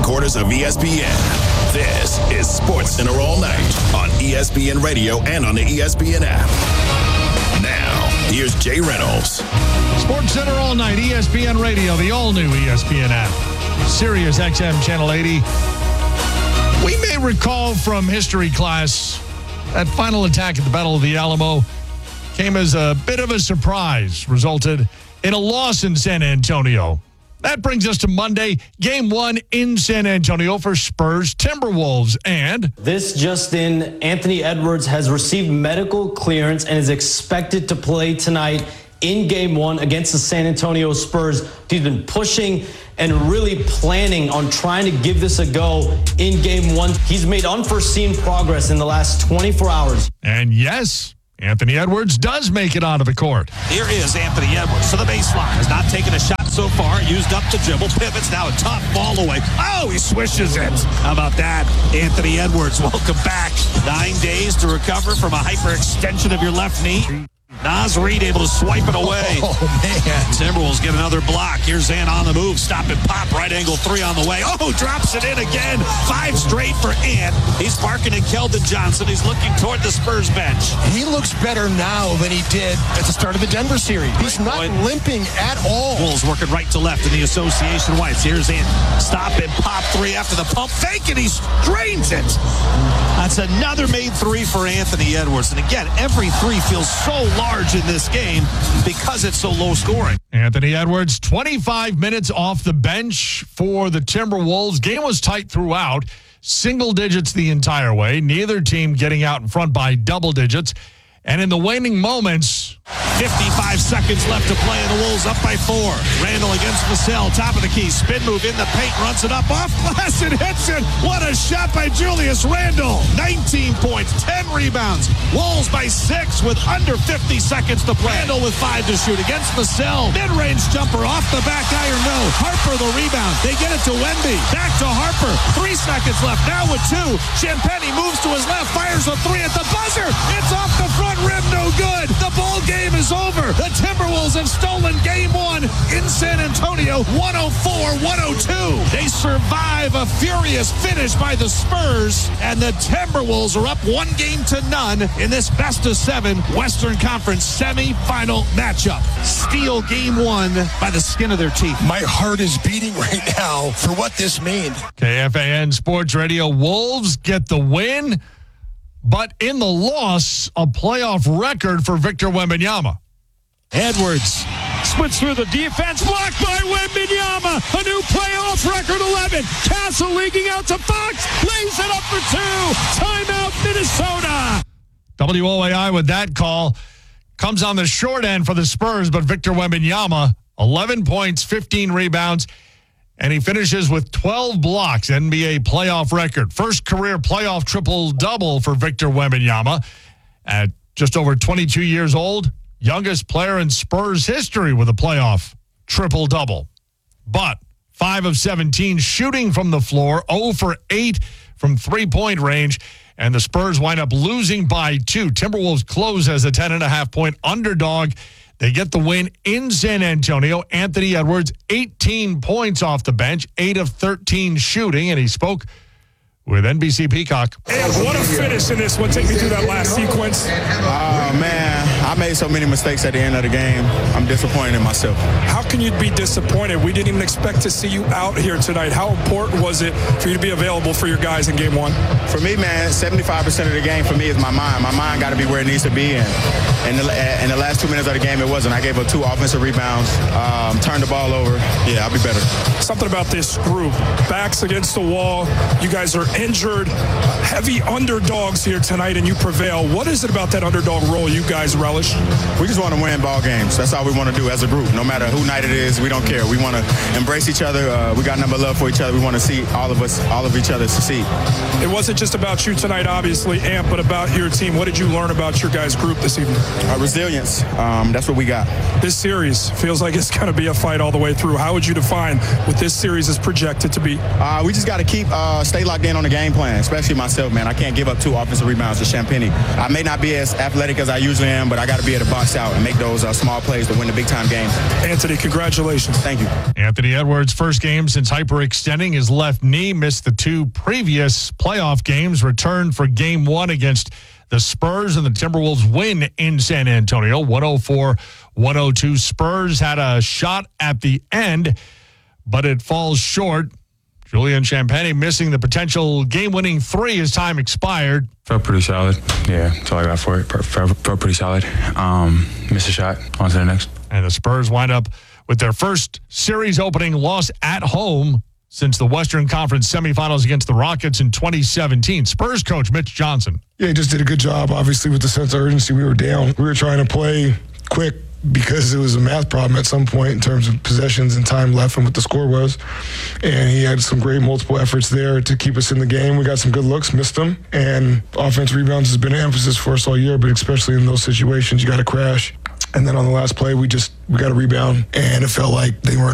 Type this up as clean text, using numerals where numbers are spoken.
headquarters of ESPN. This is Sports Center All Night on ESPN Radio and on the ESPN app. Now, here's Jay Reynolds. Sports Center All Night, ESPN Radio, the all-new ESPN app, Sirius XM Channel 80. We may recall from history class that final attack at the Battle of the Alamo came as a bit of a surprise, resulted in a loss in San Antonio. That brings us to Monday, Game 1 in San Antonio for Spurs Timberwolves. And this just in, Anthony Edwards has received medical clearance and is expected to play tonight in Game 1 against the San Antonio Spurs. He's been pushing and really planning on trying to give this a go in Game 1. He's made unforeseen progress in the last 24 hours. And yes, Anthony Edwards does make it onto the court. Here is Anthony Edwards to the baseline. Has not taken a shot so far. Used up the dribble. Pivots now a tough ball away. Oh, he swishes it. How about that? Anthony Edwards, welcome back. 9 days to recover from a hyperextension of your left knee. Naz Reid able to swipe it away. Oh, man. Timberwolves get another block. Here's Ant on the move. Stop and pop. Right angle three on the way. Oh, drops it in again. 5 straight for Ant. He's marking in Keldon Johnson. He's looking toward the Spurs bench. He looks better now than he did at the start of the Denver series. He's not limping at all. Wolves working right to left in the association whites. Here's Ant. Stop and pop three after the pump fake, and he drains it. That's another made three for Anthony Edwards. And again, every three feels so large in this game because it's so low scoring. Anthony Edwards, 25 minutes off the bench for the Timberwolves. Game was tight throughout, single digits the entire way. Neither team getting out in front by double digits. And in the waning moments, 55 seconds left to play, and the Wolves up by 4. Randall against Vassell, top of the key. Spin move in the paint, runs it up off glass and hits it. What a shot by Julius Randle. 19 points, 10 rebounds. Wolves by 6 with under 50 seconds to play. Randall with 5 to shoot against Vassell. Mid-range jumper off the back iron, no. Harper the rebound. They get it to Wemby. Back to Harper. 3 seconds left. Now with 2. Champagnie moves to his left, fires a 3 at the buzzer. It's off the front rim, no good. The ball game is over. The Timberwolves have stolen Game 1 in San Antonio, 104-102. They survive a furious finish by the Spurs, and the Timberwolves are up 1-0 in this best-of-7 Western Conference semifinal matchup. Steal Game 1 by the skin of their teeth. My heart is beating right now for what this means. KFAN Sports Radio, Wolves get the win. But in the loss, a playoff record for Victor Wembanyama. Edwards splits through the defense, blocked by Wembanyama. A new playoff record, 11. Castle leaking out to Fox, lays it up for 2. Timeout, Minnesota. WOAI with that call. Comes on the short end for the Spurs, but Victor Wembanyama, 11 points, 15 rebounds. And he finishes with 12 blocks, NBA playoff record. First career playoff triple-double for Victor Wembanyama. At just over 22 years old, youngest player in Spurs history with a playoff triple-double. But 5 of 17 shooting from the floor, 0 for 8 from three-point range, and the Spurs wind up losing by 2. Timberwolves close as a 10.5-point underdog. They get the win in San Antonio. Anthony Edwards, 18 points off the bench, 8 of 13 shooting, and he spoke with NBC Peacock. And what a finish in this one. Take me through that last sequence. Oh, man. I made so many mistakes at the end of the game. I'm disappointed in myself. How can you be disappointed? We didn't even expect to see you out here tonight. How important was it for you to be available for your guys in Game 1? For me, man, 75% of the game for me is my mind. My mind got to be where it needs to be. And in the last 2 minutes of the game, it wasn't. I gave up 2 offensive rebounds, turned the ball over. Yeah, I'll be better. Something about this group. Backs against the wall. You guys are injured. Heavy underdogs here tonight, and you prevail. What is it about that underdog role you guys relish? We just want to win ball games. That's all we want to do as a group. No matter who night it is, we don't care. We want to embrace each other. We got nothing but love for each other. We want to see all of each other succeed. It wasn't just about you tonight, obviously, Ant, but about your team. What did you learn about your guys' group this evening? Resilience. That's what we got. This series feels like it's going to be a fight all the way through. How would you define what this series is projected to be? We just got to stay locked in on the game plan, especially myself, man. I can't give up 2 offensive rebounds to Champagnie. I may not be as athletic as I usually am, but I got to be able to box out and make those small plays to win the big-time games. Anthony, congratulations. Thank you. Anthony Edwards' first game since hyperextending his left knee, missed the 2 previous playoff games, returned for Game 1 against the Spurs, and the Timberwolves win in San Antonio, 104-102. Spurs had a shot at the end, but it falls short. Julian Champagnie missing the potential game-winning 3 as time expired. Felt pretty solid. Yeah, that's all I got for it. Felt pretty solid. Missed a shot. On to the next. And the Spurs wind up with their first series opening loss at home since the Western Conference semifinals against the Rockets in 2017. Spurs coach Mitch Johnson. Yeah, he just did a good job, obviously, with the sense of urgency. We were down. We were trying to play quick because it was a math problem at some point in terms of possessions and time left and what the score was. And he had some great multiple efforts there to keep us in the game. We got some good looks, missed them. And offense rebounds has been an emphasis for us all year, but especially in those situations, you got to crash. And then on the last play, we got a rebound, and it felt like they weren't